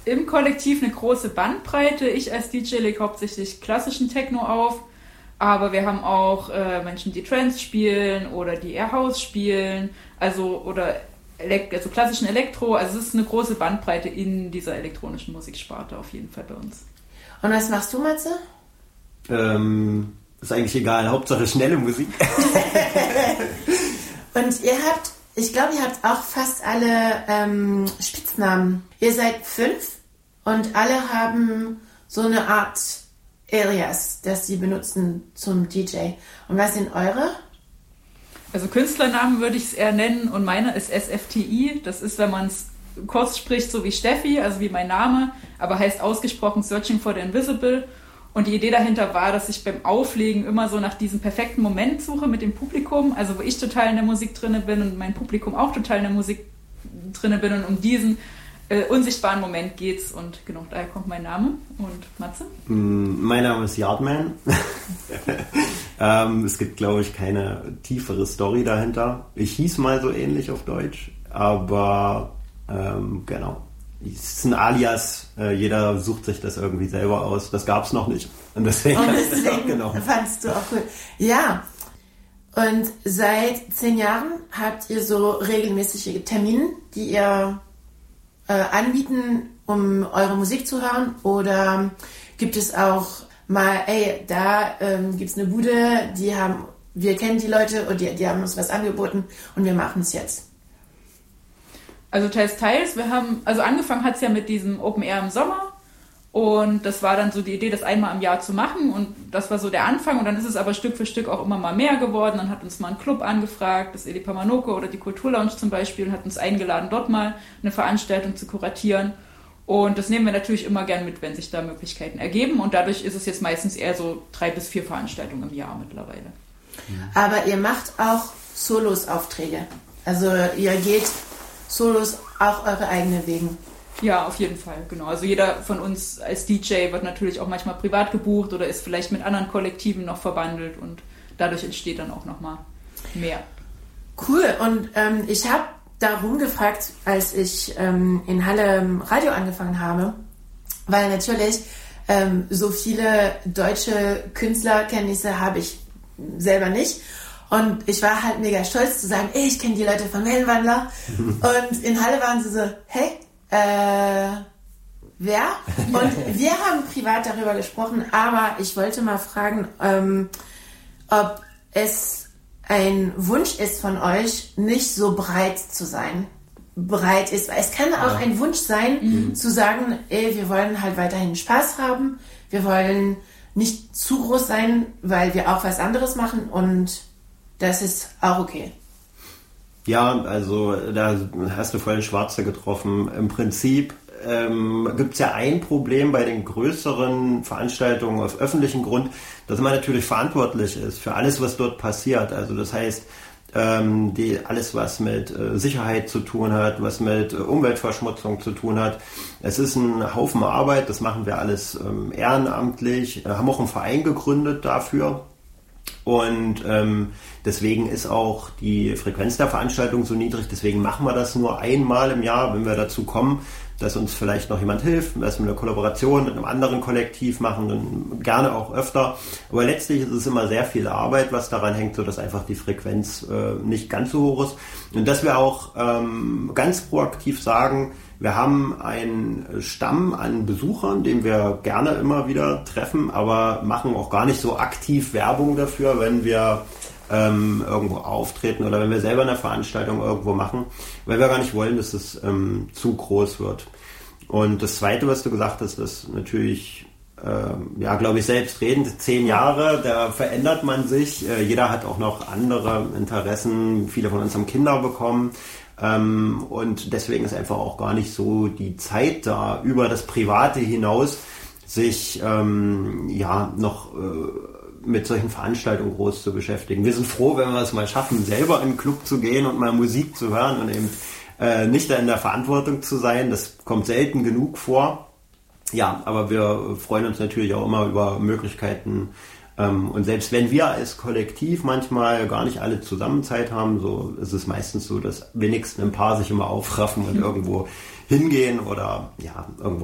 im Kollektiv eine große Bandbreite. Ich als DJ lege hauptsächlich klassischen Techno auf, aber wir haben auch Menschen, die Trance spielen oder die Air House spielen, also klassischen Elektro. Also es ist eine große Bandbreite in dieser elektronischen Musiksparte auf jeden Fall bei uns. Und was machst du, Matze? Ist eigentlich egal, Hauptsache schnelle Musik. Und ich glaube, ihr habt auch fast alle Spitznamen. Ihr seid 5 und alle haben so eine Art Alias, das sie benutzen zum DJ. Und was sind eure? Also Künstlernamen würde ich es eher nennen und meiner ist SFTI. Das ist, wenn man es kurz spricht, so wie Steffi, also wie mein Name, aber heißt ausgesprochen Searching for the Invisible. Und die Idee dahinter war, dass ich beim Auflegen immer so nach diesem perfekten Moment suche mit dem Publikum, also wo ich total in der Musik drinne bin und mein Publikum auch total in der Musik drinne bin, und um diesen unsichtbaren Moment geht's, und genau, daher kommt mein Name. Und Matze? Mein Name ist Yardman. Es gibt, glaube ich, keine tiefere Story dahinter. Ich hieß mal so ähnlich auf Deutsch, aber genau. Es ist ein Alias, jeder sucht sich das irgendwie selber aus. Das gab es noch nicht. Und deswegen fandst du auch cool. Ja, und seit 10 Jahren habt ihr so regelmäßige Termine, die ihr anbieten, um eure Musik zu hören? Oder gibt es auch mal, da gibt es eine Bude, wir kennen die Leute und die haben uns was angeboten und wir machen es jetzt? Also teils. Also angefangen hat es ja mit diesem Open Air im Sommer, und das war dann so die Idee, das einmal im Jahr zu machen, und das war so der Anfang, und dann ist es aber Stück für Stück auch immer mal mehr geworden. Dann hat uns mal ein Club angefragt, das Eli Pamanoko oder die Kulturlounge zum Beispiel, hat uns eingeladen, dort mal eine Veranstaltung zu kuratieren, und das nehmen wir natürlich immer gern mit, wenn sich da Möglichkeiten ergeben, und dadurch ist es jetzt meistens eher so 3 bis 4 Veranstaltungen im Jahr mittlerweile. Aber ihr macht auch Solos-Aufträge, also ihr geht Solos auch eure eigenen Wegen. Ja, auf jeden Fall, genau. Also jeder von uns als DJ wird natürlich auch manchmal privat gebucht oder ist vielleicht mit anderen Kollektiven noch verbandelt, und dadurch entsteht dann auch nochmal mehr. Cool, und ich habe darum gefragt, als ich in Halle Radio angefangen habe, weil natürlich so viele deutsche Künstlerkenntnisse habe ich selber nicht. Und ich war halt mega stolz zu sagen, ich kenne die Leute von Wellenwandler. Und in Halle waren sie so, hey, wer? Und wir haben privat darüber gesprochen, aber ich wollte mal fragen, ob es ein Wunsch ist von euch, nicht so breit zu sein. Breit ist, es kann auch ein Wunsch sein, zu sagen, wir wollen halt weiterhin Spaß haben, wir wollen nicht zu groß sein, weil wir auch was anderes machen, und das ist auch okay. Ja, also da hast du voll den Schwarze getroffen. Im Prinzip gibt es ja ein Problem bei den größeren Veranstaltungen auf öffentlichem Grund, dass man natürlich verantwortlich ist für alles, was dort passiert. Also das heißt, alles, was mit Sicherheit zu tun hat, was mit Umweltverschmutzung zu tun hat. Es ist ein Haufen Arbeit, das machen wir alles ehrenamtlich, haben auch einen Verein gegründet dafür. Und deswegen ist auch die Frequenz der Veranstaltung so niedrig. Deswegen machen wir das nur einmal im Jahr, wenn wir dazu kommen, dass uns vielleicht noch jemand hilft, dass wir eine Kollaboration mit einem anderen Kollektiv machen, dann gerne auch öfter. Aber letztlich ist es immer sehr viel Arbeit, was daran hängt, sodass einfach die Frequenz nicht ganz so hoch ist. Und dass wir auch ganz proaktiv sagen, wir haben einen Stamm an Besuchern, den wir gerne immer wieder treffen, aber machen auch gar nicht so aktiv Werbung dafür, wenn wir irgendwo auftreten oder wenn wir selber eine Veranstaltung irgendwo machen, weil wir gar nicht wollen, dass es zu groß wird. Und das Zweite, was du gesagt hast, ist natürlich, glaube ich, selbstredend. 10 Jahre, da verändert man sich. Jeder hat auch noch andere Interessen. Viele von uns haben Kinder bekommen. Und deswegen ist einfach auch gar nicht so die Zeit da, über das Private hinaus sich noch mit solchen Veranstaltungen groß zu beschäftigen. Wir sind froh, wenn wir es mal schaffen, selber in den Club zu gehen und mal Musik zu hören und eben nicht da in der Verantwortung zu sein. Das kommt selten genug vor. Ja, aber wir freuen uns natürlich auch immer über Möglichkeiten. Und selbst wenn wir als Kollektiv manchmal gar nicht alle zusammen Zeit haben, so ist es meistens so, dass wenigstens ein paar sich immer aufraffen und irgendwo hingehen oder irgendwo